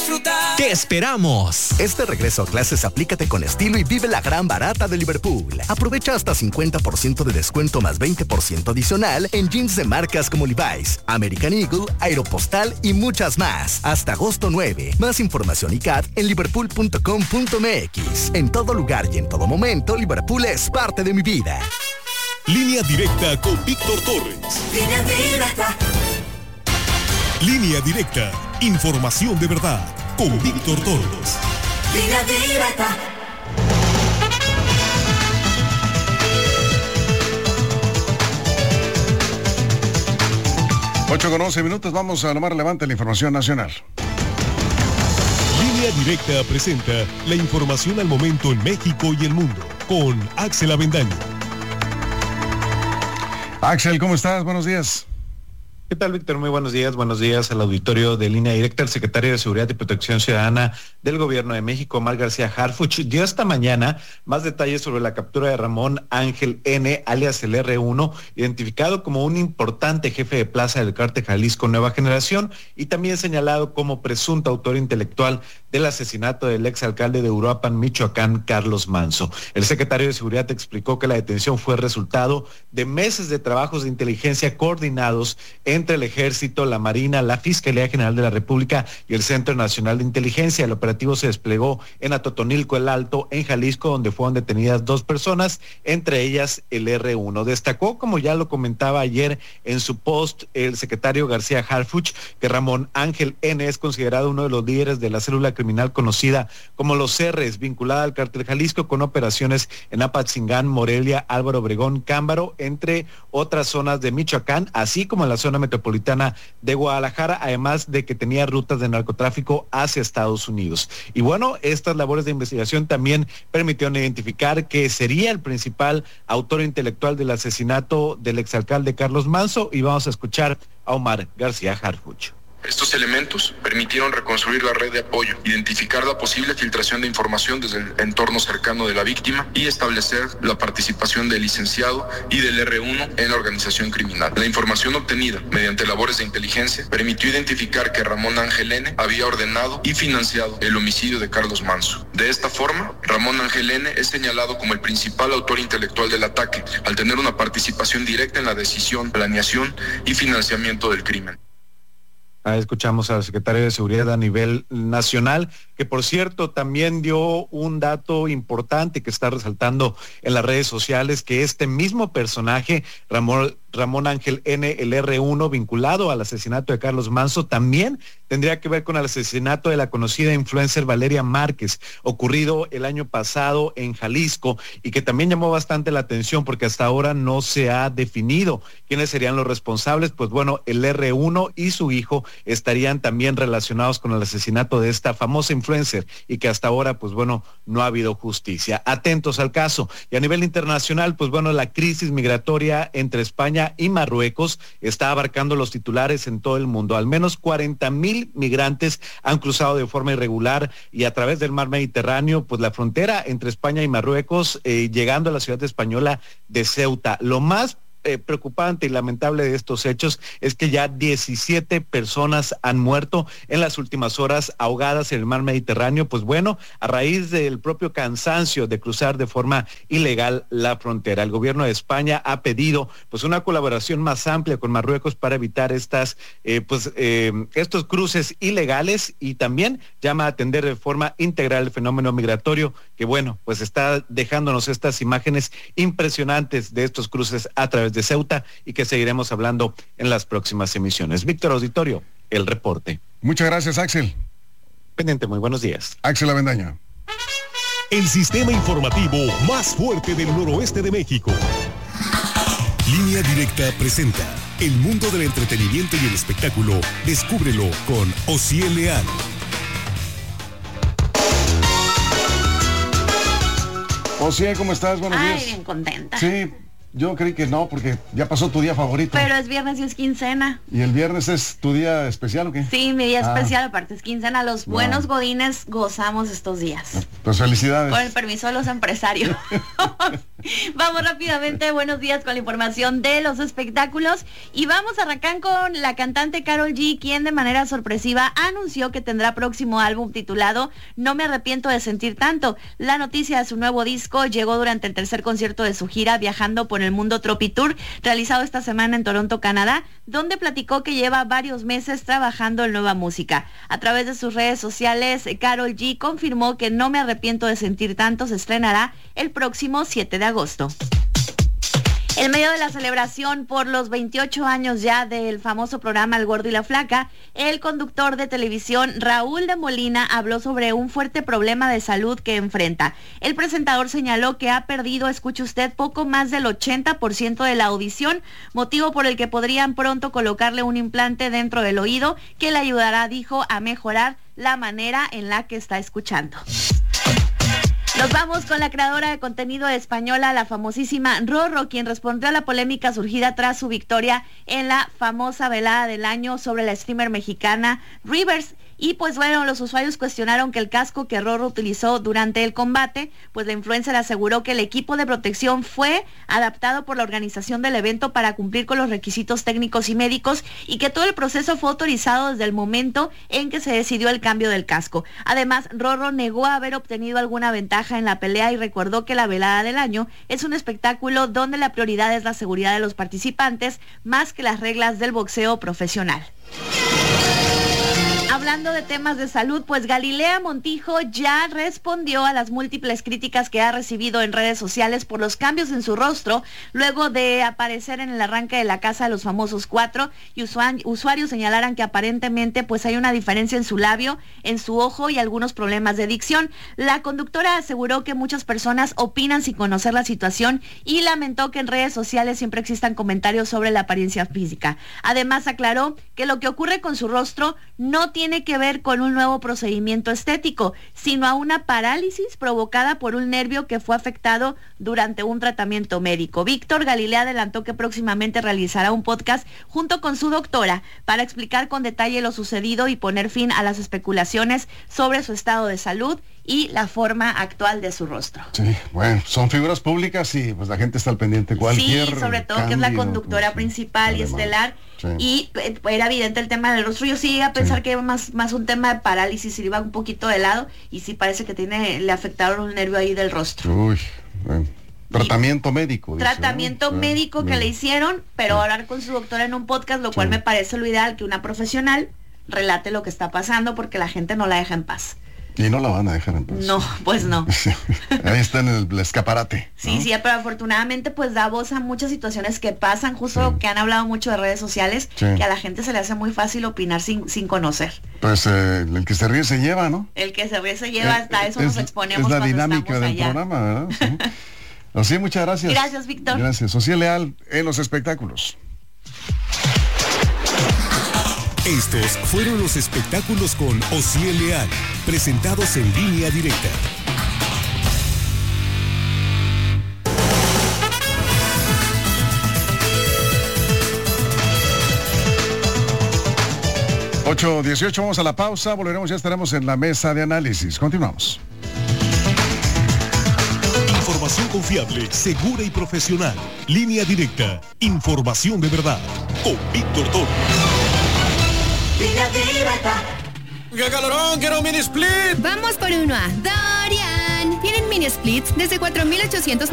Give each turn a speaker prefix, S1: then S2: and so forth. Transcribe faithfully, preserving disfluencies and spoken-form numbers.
S1: disfrutar.
S2: ¿Qué esperamos?
S3: Este regreso a clases aplícate con estilo y vive la gran barata de Liverpool. Aprovecha hasta cincuenta por ciento de descuento más veinte por ciento adicional en jeans de marcas como Levi's, American Eagle, Aeropostal y muchas más. Hasta agosto nueve. Más información y C A T en liverpool punto com punto m x. En todo lugar y en todo momento, Liverpool es parte de mi vida.
S4: Línea directa con Víctor Torres.
S1: Línea directa.
S4: Línea directa. Información de verdad con Víctor Torres.
S1: Línea directa.
S5: ocho con once minutos, vamos a lo más relevante de la información nacional.
S4: Línea directa presenta la información al momento en México y el mundo con Axel Avendaño.
S5: Axel, ¿cómo estás? Buenos días.
S6: ¿Qué tal, Víctor? Muy buenos días. Buenos días al auditorio de Línea Directa. El secretario de Seguridad y Protección Ciudadana del Gobierno de México, Omar García Harfuch, dio esta mañana más detalles sobre la captura de Ramón Ángel N., alias el erre uno, identificado como un importante jefe de plaza del cártel Jalisco Nueva Generación y también señalado como presunto autor intelectual del asesinato del exalcalde de Uruapan, Michoacán, Carlos Manso. El secretario de Seguridad explicó que la detención fue resultado de meses de trabajos de inteligencia coordinados entre el Ejército, la Marina, la Fiscalía General de la República y el Centro Nacional de Inteligencia. El operativo se desplegó en Atotonilco el Alto, en Jalisco, donde fueron detenidas dos personas, entre ellas el erre uno. Destacó, como ya lo comentaba ayer en su post, el secretario García Harfuch, que Ramón Ángel N. es considerado uno de los líderes de la célula criminal conocida como los Cerres, vinculada al cártel Jalisco con operaciones en Apatzingán, Morelia, Álvaro Obregón, Cámbaro, entre otras zonas de Michoacán, así como en la zona metropolitana de Guadalajara, además de que tenía rutas de narcotráfico hacia Estados Unidos. Y bueno, estas labores de investigación también permitieron identificar que sería el principal autor intelectual del asesinato del exalcalde Carlos Manso, y vamos a escuchar a Omar García Harfuch.
S7: Estos elementos permitieron reconstruir la red de apoyo, identificar la posible filtración de información desde el entorno cercano de la víctima y establecer la participación del licenciado y del erre uno en la organización criminal. La información obtenida mediante labores de inteligencia permitió identificar que Ramón Ángel N. había ordenado y financiado el homicidio de Carlos Manso. De esta forma, Ramón Ángel N. es señalado como el principal autor intelectual del ataque, al tener una participación directa en la decisión, planeación y financiamiento del crimen.
S6: Ah, escuchamos al secretario de Seguridad a nivel nacional, que por cierto también dio un dato importante que está resaltando en las redes sociales, que este mismo personaje, Ramón, Ramón Ángel N., el erre uno, vinculado al asesinato de Carlos Manso, también tendría que ver con el asesinato de la conocida influencer Valeria Márquez, ocurrido el año pasado en Jalisco, y que también llamó bastante la atención porque hasta ahora no se ha definido quiénes serían los responsables. Pues bueno, el erre uno y su hijo estarían también relacionados con el asesinato de esta famosa influencer, y que hasta ahora, pues bueno, no ha habido justicia. Atentos al caso. Y a nivel internacional, pues bueno, la crisis migratoria entre España y Marruecos está abarcando los titulares en todo el mundo. Al menos cuarenta mil migrantes han cruzado de forma irregular y a través del mar Mediterráneo, pues la frontera entre España y Marruecos, eh, llegando a la ciudad española de Ceuta. Lo más Eh, preocupante y lamentable de estos hechos es que ya diecisiete personas han muerto en las últimas horas ahogadas en el mar Mediterráneo, pues bueno, a raíz del propio cansancio de cruzar de forma ilegal la frontera. El gobierno de España ha pedido pues una colaboración más amplia con Marruecos para evitar estas eh, pues eh, estos cruces ilegales, y también llama a atender de forma integral el fenómeno migratorio, que bueno, pues está dejándonos estas imágenes impresionantes de estos cruces a través de Ceuta, y que seguiremos hablando en las próximas emisiones. Víctor Auditorio, el reporte.
S5: Muchas gracias, Axel.
S6: Pendiente, muy buenos días.
S5: Axel Avendaño.
S4: El sistema informativo más fuerte del noroeste de México. Línea Directa presenta el mundo del entretenimiento y el espectáculo. Descúbrelo con Osiel Leal.
S5: Osiel, ¿cómo estás? Buenos
S8: Ay,
S5: días.
S8: bien contenta.
S5: Sí. Yo creí que no, porque ya pasó tu día favorito.
S8: Pero es viernes y es quincena.
S5: ¿Y el viernes es tu día especial o qué?
S8: Sí, mi día
S5: ah.
S8: especial, aparte es quincena. Los
S5: wow.
S8: buenos godines gozamos estos días.
S5: Pues felicidades.
S8: Con el permiso de los empresarios. Vamos rápidamente, buenos días con la información de los espectáculos y vamos a arrancar con la cantante Karol G, quien de manera sorpresiva anunció que tendrá próximo álbum titulado No me arrepiento de sentir tanto. La noticia de su nuevo disco llegó durante el tercer concierto de su gira Viajando por el Mundo Tropi Tour, realizado esta semana en Toronto, Canadá, donde platicó que lleva varios meses trabajando en nueva música. A través de sus redes sociales, Karol G confirmó que No me arrepiento de sentir tanto se estrenará el próximo siete de agosto. En medio de la celebración por los veintiocho años ya del famoso programa El Gordo y la Flaca, el conductor de televisión Raúl de Molina habló sobre un fuerte problema de salud que enfrenta. El presentador señaló que ha perdido, escuche usted, poco más del ochenta por ciento de la audición, motivo por el que podrían pronto colocarle un implante dentro del oído que le ayudará, dijo, a mejorar la manera en la que está escuchando. Nos vamos con la creadora de contenido española, la famosísima Rorró, quien respondió a la polémica surgida tras su victoria en la famosa velada del año sobre la streamer mexicana Rivers. Y pues bueno, los usuarios cuestionaron que el casco que Rorró utilizó durante el combate, pues la influencer aseguró que el equipo de protección fue adaptado por la organización del evento para cumplir con los requisitos técnicos y médicos y que todo el proceso fue autorizado desde el momento en que se decidió el cambio del casco. Además, Rorró negó haber obtenido alguna ventaja en la pelea y recordó que la velada del año es un espectáculo donde la prioridad es la seguridad de los participantes más que las reglas del boxeo profesional. Hablando de temas de salud, pues Galilea Montijo ya respondió a las múltiples críticas que ha recibido en redes sociales por los cambios en su rostro, luego de aparecer en el arranque de La Casa de los Famosos cuatro, y usuarios señalaran que aparentemente pues hay una diferencia en su labio, en su ojo y algunos problemas de dicción. La conductora aseguró que muchas personas opinan sin conocer la situación y lamentó que en redes sociales siempre existan comentarios sobre la apariencia física. Además aclaró que lo que ocurre con su rostro no tiene tiene que ver con un nuevo procedimiento estético, sino a una parálisis provocada por un nervio que fue afectado durante un tratamiento médico. Víctor Galilea adelantó que próximamente realizará un podcast junto con su doctora para explicar con detalle lo sucedido y poner fin a las especulaciones sobre su estado de salud y la forma actual de su rostro.
S5: Sí, bueno, son figuras públicas y pues la gente está al pendiente. Cualquier
S8: Sí, sobre todo
S5: cambio,
S8: que es la conductora
S5: pues,
S8: principal y
S5: además,
S8: estelar.
S5: sí.
S8: Y eh, era evidente el tema del rostro. Yo sí iba a pensar
S5: Sí.
S8: que era más, más un tema de parálisis, y iba un poquito de lado, y sí parece que tiene, le afectaron un nervio ahí del rostro.
S5: Uy, bueno. Tratamiento médico. dice,
S8: Tratamiento
S5: ¿no?
S8: médico
S5: Sí,
S8: que
S5: sí.
S8: le hicieron, pero
S5: Sí.
S8: hablar con su doctora en un podcast, lo cual
S5: Sí.
S8: me parece lo ideal, que una profesional relate lo que está pasando, porque la gente no la deja en paz.
S5: Y no la van a dejar en paz.
S8: No, pues no.
S5: Sí. Ahí está en el escaparate.
S8: Sí,
S5: ¿no?
S8: sí, pero afortunadamente pues da voz a muchas situaciones que pasan, justo
S5: Sí.
S8: que han hablado mucho de redes sociales,
S5: Sí.
S8: que a la gente se le hace muy fácil opinar sin, sin conocer.
S5: Pues eh, el que se ríe se lleva, ¿no?
S8: El que se ríe se lleva, hasta eso
S5: Eh,
S8: nos
S5: es-
S8: exponemos
S5: Es la
S8: cuando
S5: dinámica
S8: estamos
S5: del
S8: allá.
S5: programa, ¿verdad? Sí. Así, muchas gracias.
S8: Gracias, Víctor.
S5: Gracias. Sociedad Leal en los espectáculos.
S4: Estos fueron los espectáculos con Osiel Leal, presentados en Línea Directa.
S5: ocho dieciocho, vamos a la pausa, volveremos, ya estaremos en la mesa de análisis. Continuamos.
S4: Información confiable, segura y profesional. Línea Directa, información de verdad. Con Víctor Toro.
S1: Línea directa.
S2: ¡Qué calorón! ¡Quiero un mini split!
S9: Vamos por uno a Dorian. Tienen mini splits desde cuatro mil ochocientos